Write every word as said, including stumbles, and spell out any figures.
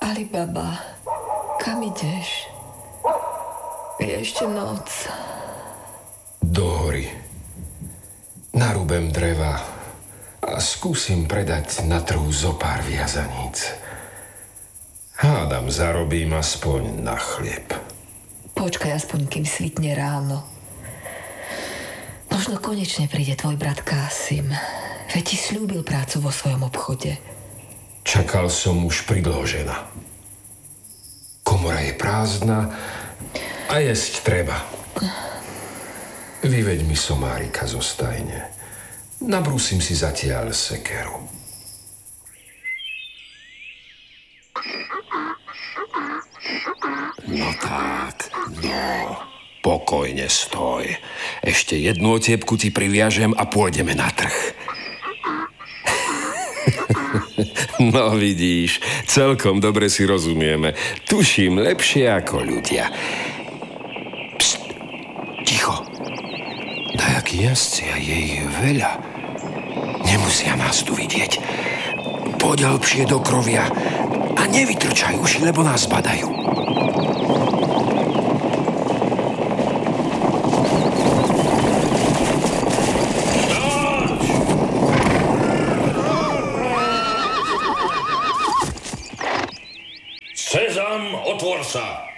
Alibaba, kam ideš? Je ešte noc. Do hory. Narúbem dreva a skúsim predať na trhu zo pár viazaníc. Hádam, zarobím aspoň na chlieb. Počkaj aspoň, kým svitne ráno. Možno konečne príde tvoj brat Kásim. Veď ti sľúbil prácu vo svojom obchode. Čakal som už pridlho, žena. Komora je prázdna a jesť treba. Vyveď mi somárika zo stajne. Nabrúsim si zatiaľ sekeru. No tak, no. Pokojne stoj. Ešte jednu otiepku ti priviažem a pôjdeme na trh. No vidíš, celkom dobre si rozumieme. Tuším lepšie ako ľudia. Pst, ticho. Dajakí jazdci a je ich veľa. Nemusia nás tu vidieť. Poď hlbšie do krovia a nevytrčaj uši, lebo nás badajú. Sezam, otvor sa!